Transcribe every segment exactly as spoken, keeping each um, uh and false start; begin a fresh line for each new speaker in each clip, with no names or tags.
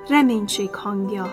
reménység hangja.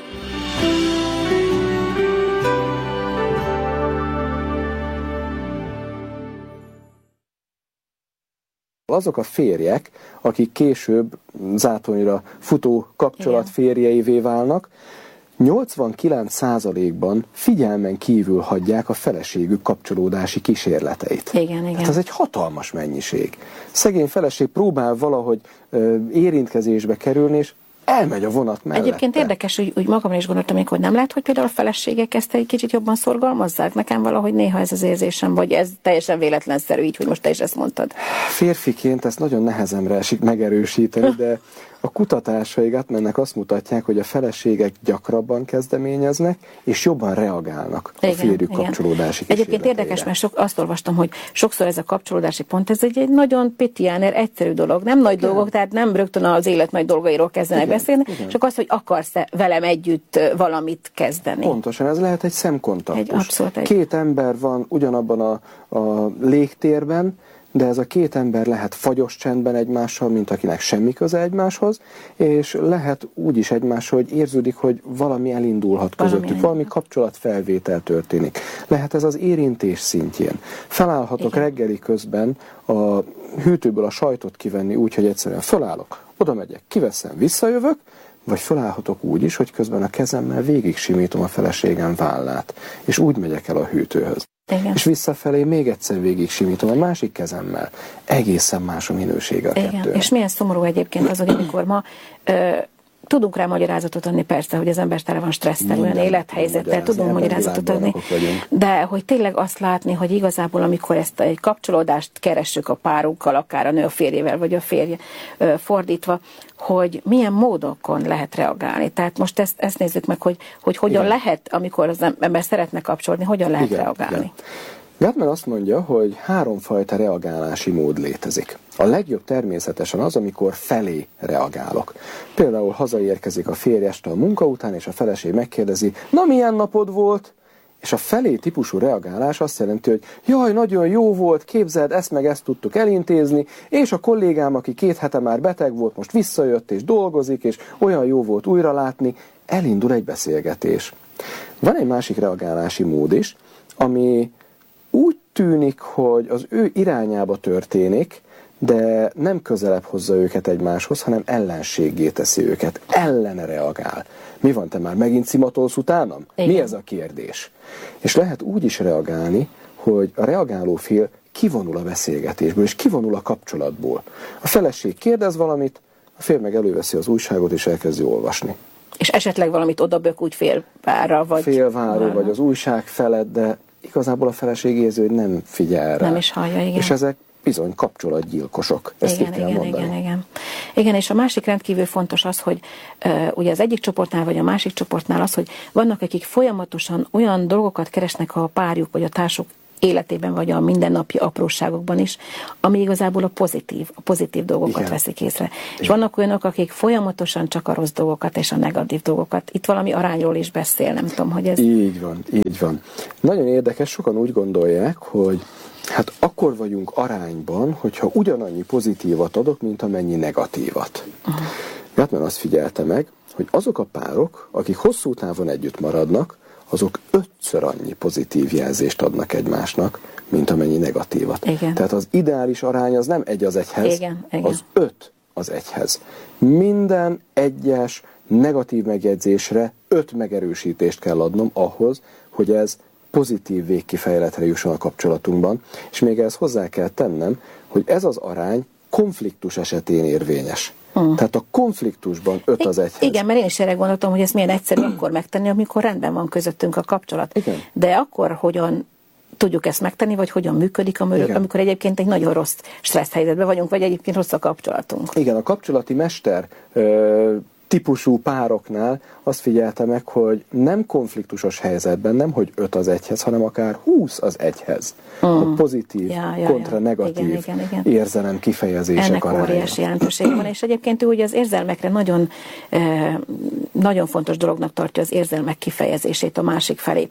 Azok a férjek, akik később zátonyra futó kapcsolat férjeivé válnak, nyolcvankilenc százalékban figyelmen kívül hagyják a feleségük kapcsolódási kísérleteit.
Igen, igen.
Hát ez egy hatalmas mennyiség. Szegény feleség próbál valahogy ö, érintkezésbe kerülni, és elmegy a vonat mellette.
Egyébként érdekes, hogy úgy magamra is gondoltam, hogy nem lehet, hogy például a feleségek ezt egy kicsit jobban szorgalmazzák. Nekem valahogy néha ez az érzésem, vagy ez teljesen véletlenszerű, így, hogy most te is ezt mondtad.
Férfiként ezt nagyon nehezemre esik megerősíteni, de a kutatásai Gottmannek azt mutatják, hogy a feleségek gyakrabban kezdeményeznek, és jobban reagálnak a férjük kapcsolódási kísérleteire.
Egyébként érdekes, mert sok, azt olvastam, hogy sokszor ez a kapcsolódási pont, ez egy, egy nagyon pitiáner, egyszerű dolog. Nem nagy igen. dolgok, tehát nem rögtön az élet nagy dolgairól kezdenek igen, beszélni, igen. csak az, hogy akarsz-e velem együtt valamit kezdeni.
Pontosan, ez lehet egy szemkontaktus.
Egy, abszolút egy...
Két ember van ugyanabban a, a légtérben, de ez a két ember lehet fagyos csendben egymással, mint akinek semmi köze egymáshoz, és lehet úgy is egymással, hogy érződik, hogy valami elindulhat közöttük, valami, valami kapcsolatfelvétel történik. Lehet ez az érintés szintjén. Felállhatok igen. reggeli közben a hűtőből a sajtot kivenni úgy, hogy egyszerűen fölállok, oda megyek, kiveszem, visszajövök, vagy fölállhatok úgy is, hogy közben a kezemmel végig simítom a feleségem vállát, és úgy megyek el a hűtőhöz.
Igen.
És visszafelé még egyszer végig simítom a másik kezemmel. Egészen más a minősége a kettőnek.
És milyen szomorú egyébként az, hogy amikor ma ö, tudunk rá magyarázatot adni, persze, hogy az ember tele van stresszel, olyan élethelyzettel, tudunk magyarázatot adni, de hogy tényleg azt látni, hogy igazából amikor ezt egy kapcsolódást keressük a párunkkal, akár a nő a férjével, vagy a férje ö, fordítva, hogy milyen módokon lehet reagálni. Tehát most ezt, ezt nézzük meg, hogy, hogy hogyan igen. lehet, amikor az ember szeretne kapcsolódni, hogyan lehet igen, reagálni. Igen.
Gottman azt mondja, hogy háromfajta reagálási mód létezik. A legjobb természetesen az, amikor felé reagálok. Például hazaérkezik a férj este a munka után, és a feleség megkérdezi, na milyen napod volt? És a felé típusú reagálás azt jelenti, hogy jaj, nagyon jó volt, képzeld, ezt meg ezt tudtuk elintézni, és a kollégám, aki két hete már beteg volt, most visszajött és dolgozik, és olyan jó volt újra látni, elindul egy beszélgetés. Van egy másik reagálási mód is, ami úgy tűnik, hogy az ő irányába történik, de nem közelebb hozza őket egymáshoz, hanem ellenséggé teszi őket, ellene reagál. Mi van, te már megint szimatolsz utánam? Igen. Mi ez a kérdés? És lehet úgy is reagálni, hogy a reagáló fél kivonul a beszélgetésből, és kivonul a kapcsolatból. A feleség kérdez valamit, a férj meg előveszi az újságot, és elkezdi olvasni.
És esetleg valamit odabök úgy félvára, vagy...
Félvára, vagy az újság felett, de igazából a feleség érzi, hogy nem figyel rá.
Nem is hallja, igen.
És ezek bizony kapcsolatgyilkosok. Ezt
igen, igen, igen, igen. Igen, és a másik rendkívül fontos az, hogy uh, ugye az egyik csoportnál, vagy a másik csoportnál az, hogy vannak, akik folyamatosan olyan dolgokat keresnek a párjuk, vagy a társuk életében, vagy a mindennapi apróságokban is, ami igazából a pozitív, a pozitív dolgokat igen. veszik észre. Igen. És vannak olyanok, akik folyamatosan csak a rossz dolgokat és a negatív dolgokat. Itt valami arányról is beszél, nem tudom, hogy ez...
Így van, így van. Nagyon érdekes, sokan úgy gondolják, hogy hát akkor vagyunk arányban, hogyha ugyanannyi pozitívat adok, mint amennyi negatívat. Uh-huh. Gottman azt figyelte meg, hogy azok a párok, akik hosszú távon együtt maradnak, azok ötször annyi pozitív jelzést adnak egymásnak, mint amennyi negatívat.
Igen.
Tehát az ideális arány az nem egy az egyhez,
igen, igen.
az öt az egyhez. Minden egyes negatív megjegyzésre öt megerősítést kell adnom ahhoz, hogy ez pozitív végkifejletre jusson a kapcsolatunkban, és még ehhez hozzá kell tennem, hogy ez az arány konfliktus esetén érvényes. Hmm. Tehát a konfliktusban öt az egyhez.
Igen, mert én is erre gondoltam, hogy ezt milyen egyszerű akkor megtenni, amikor rendben van közöttünk a kapcsolat.
Igen.
De akkor hogyan tudjuk ezt megtenni, vagy hogyan működik a mörök, amikor egyébként egy nagyon rossz stressz helyzetben vagyunk, vagy egyébként rossz a kapcsolatunk.
Igen, a kapcsolati mester ö, típusú pároknál azt figyelte meg, hogy nem konfliktusos helyzetben, nem hogy öt az egyhez, hanem akár húsz az egyhez. Mm. A pozitív
ja, ja,
kontra
ja.
negatív
igen, igen, igen.
érzelem kifejezések
ennek
aránya.
óriási jelentőség van, és egyébként ő ugye az érzelmekre nagyon, eh, nagyon fontos dolognak tartja az érzelmek kifejezését a másik felé.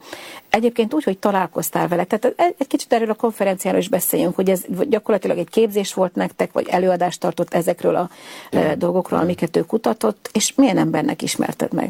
Egyébként úgy, hogy találkoztál vele. Tehát egy kicsit erről a konferenciáról is beszéljünk, hogy ez gyakorlatilag egy képzés volt nektek, vagy előadást tartott ezekről a Igen. dolgokról, amiket ő kutatott, és milyen embernek ismerted meg?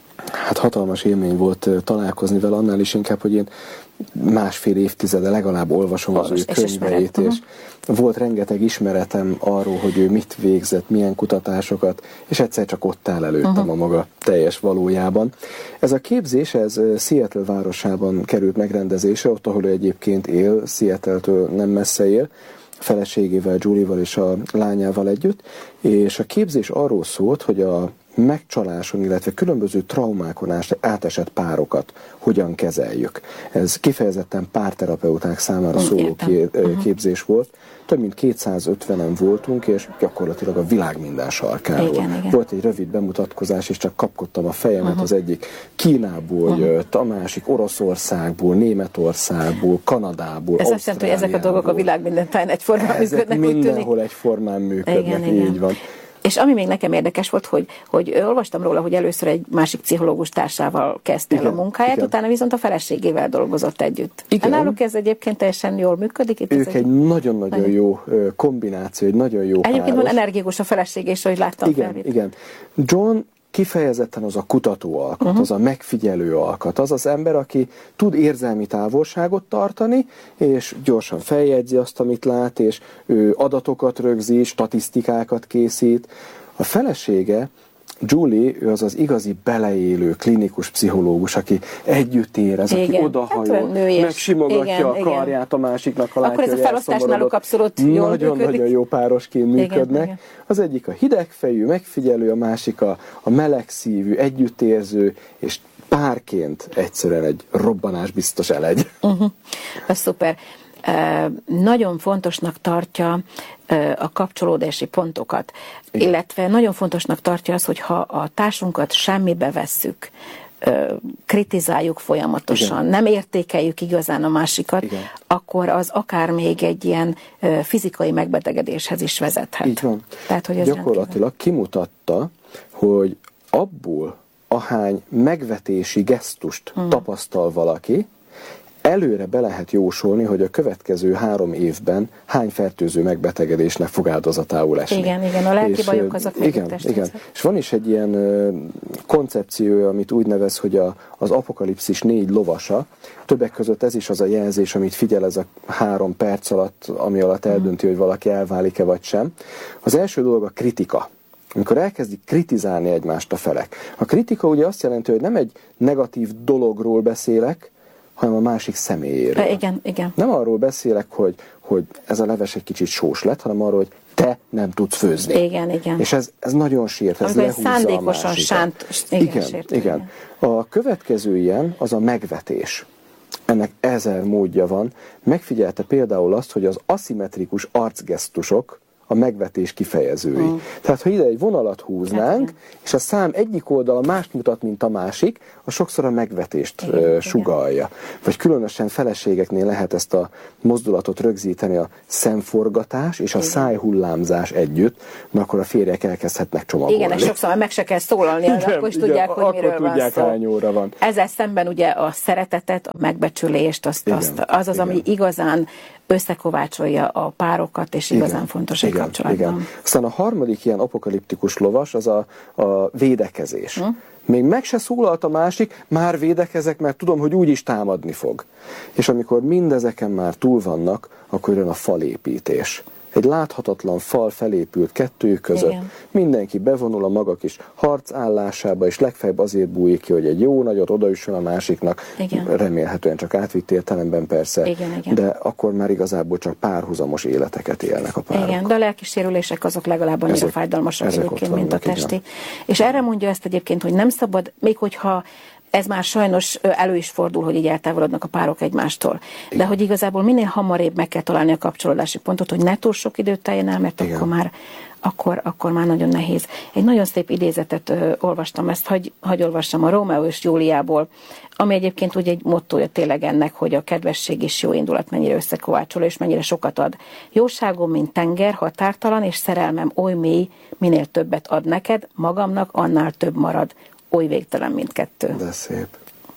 Hát hatalmas élmény volt találkozni vele, annál is inkább, hogy én másfél évtizede legalább olvasom Olvas, az ő könyveit, és, és volt rengeteg ismeretem arról, hogy ő mit végzett, milyen kutatásokat, és egyszer csak ott áll előttem uh-huh. a maga teljes valójában. Ez a képzés, ez Seattle városában került megrendezésre, ott, ahol ő egyébként él, Seattle-től nem messze él, feleségével, Julie-val és a lányával együtt, és a képzés arról szólt, hogy a megcsaláson, illetve különböző traumákon átesett párokat hogyan kezeljük. Ez kifejezetten párterapeuták számára szóló képzés volt. Több mint kétszázötvenen voltunk, és gyakorlatilag a világ minden sarkáról. Igen, igen. Volt egy rövid bemutatkozás, és csak kapkodtam a fejemet, uh-huh. az egyik Kínából uh-huh. jött, a másik Oroszországból, Németországból, Kanadából,
Ez azt jelenti, hogy ezek a dolgok a világ minden táján egyformán működnek.
Mindenhol egyformán működnek, igen, így igen. van.
És ami még nekem érdekes volt, hogy, hogy olvastam róla, hogy először egy másik pszichológus társával kezdte el a munkáját, igen. utána viszont a feleségével dolgozott együtt. Igen. Náluk ez egyébként teljesen jól működik. Itt
ők egy nagyon-nagyon nagyon jó kombináció, egy nagyon jó
Egyébként
páros.
Van energikus a feleség, és hogy láttam
igen,
fel.
Igen, John kifejezetten az a kutató alkat, uh-huh. az a megfigyelő alkat, az az ember, aki tud érzelmi távolságot tartani, és gyorsan feljegyzi azt, amit lát, és ő adatokat rögzít, statisztikákat készít. A felesége, Julie, ő az az igazi beleélő klinikus pszichológus, aki együtt érez, igen. aki odahajol, hát, megsimogatja igen, a karját igen. a másiknak, ha
látja, akkor ez a felosztás náluk abszolút jól
Nagyon-nagyon jó párosként működnek. Igen, igen. Az egyik a hidegfejű, megfigyelő, a másik a, a melegszívű, együttérző, és párként egyszerűen egy robbanásbiztos elegy.
Uh-huh. Ez szuper. Uh, nagyon fontosnak tartja uh, a kapcsolódási pontokat, igen. illetve nagyon fontosnak tartja az, hogy ha a társunkat semmibe vesszük, uh, kritizáljuk folyamatosan, igen. nem értékeljük igazán a másikat, igen. akkor az akár még egy ilyen uh, fizikai megbetegedéshez is vezethet.
Így van.
Tehát, hogy ez
gyakorlatilag rendkívül... kimutatta, hogy abból, ahány megvetési gesztust hmm. tapasztal valaki, előre be lehet jósolni, hogy a következő három évben hány fertőző megbetegedésnek fog áldozatául esni.
Igen, igen, a lelki bajok azok
igen, igen. És van is egy ilyen ö, koncepció, amit úgy nevez, hogy a, az apokalipszis négy lovasa. Többek között ez is az a jelzés, amit figyel ez a három perc alatt, ami alatt eldönti, mm. hogy valaki elválik-e vagy sem. Az első dolog a kritika. Amikor elkezdik kritizálni egymást a felek. A kritika ugye azt jelenti, hogy nem egy negatív dologról beszélek, hanem a másik személyéről.
Igen, igen.
Nem arról beszélek, hogy, hogy ez a leves egy kicsit sós lett, hanem arról, hogy te nem tudsz főzni.
Igen, igen.
És ez, ez nagyon sért, ez lehúzza a másikat.
Sánt, igen,
igen,
sértő,
igen. A következő ilyen az a megvetés. Ennek ezer módja van. Megfigyelte például azt, hogy az aszimmetrikus arcgesztusok a megvetés kifejezői. Mm. Tehát, ha ide egy vonalat húznánk, hát, és a szám egyik oldala mást mutat, mint a másik, az sokszor a megvetést igen, uh, sugallja. Igen. Vagy különösen feleségeknél lehet ezt a mozdulatot rögzíteni, a szemforgatás és a igen. szájhullámzás együtt, na akkor a férjek elkezdhetnek csomagolni.
Igen, és sokszor meg se kell szólalni, igen, akkor is igen, tudják, hogy miről
akkor tudják,
van szó.
Van.
Ezzel szemben ugye a szeretetet, a megbecsülést, azt,
igen,
azt, az az, igen. ami igazán összekovácsolja a párokat, és igazán igen, fontos egy kapcsolatban. Igen.
Aztán a harmadik ilyen apokaliptikus lovas az a, a védekezés. Hm? Még meg se szólalt a másik, már védekezek, mert tudom, hogy úgyis támadni fog. És amikor mindezeken már túl vannak, akkor jön a falépítés. Egy láthatatlan fal felépült kettőjük között, igen. mindenki bevonul a maga kis harcállásába, és legfeljebb azért bújik ki, hogy egy jó nagyot odaüssön a másiknak, igen. remélhetően csak átvitt értelemben persze,
igen, igen.
de akkor már igazából csak párhuzamos életeket élnek a párok.
Igen, de a lelki sérülések azok legalább annyira fájdalmasak egyébként, mint a testi. Igen. És erre mondja ezt egyébként, hogy nem szabad, még hogyha ez már sajnos elő is fordul, hogy így eltávolodnak a párok egymástól. Igen. De hogy igazából minél hamarabb meg kell találni a kapcsolódási pontot, hogy ne túl sok időt teljen el, mert akkor már, akkor, akkor már nagyon nehéz. Egy nagyon szép idézetet ö, olvastam, ezt hagy, hagy olvassam a Rómeó és Júliából, ami egyébként ugye egy mottója tényleg ennek, hogy a kedvesség és jó indulat mennyire összekovácsol, és mennyire sokat ad. Jóságom, mint tenger, határtalan, és szerelmem oly mély, minél többet ad neked, magamnak annál több marad. Oly végtelen mindkettő.
De szép.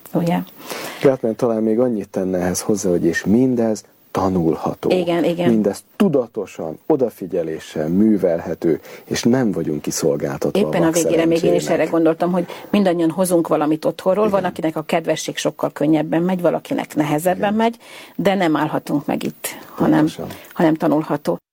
ugye?
Gátmen talán még annyit tenne ehhez hozzá, hogy és mindez tanulható.
Igen, igen.
Mindez tudatosan, odafigyeléssel művelhető, és nem vagyunk kiszolgáltatva.
Éppen a végére még én is erre gondoltam, hogy mindannyian hozunk valamit otthonról, igen. Van, akinek a kedvesség sokkal könnyebben megy, valakinek nehezebben igen. megy, de nem állhatunk meg itt, hanem, hanem tanulható.